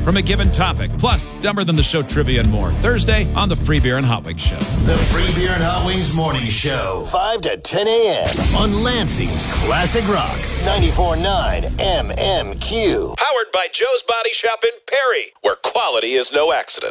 from a given topic, plus Dumber Than the Show trivia and more. Thursday on the Free Beer and Hot Wings Show. The Free Beer and Hot Wings Morning Show, 5 to 10 a.m. on Lansing's Classic Rock, 94.9 MMQ. Powered by Joe's Body Shop in Perry, where quality is no accident.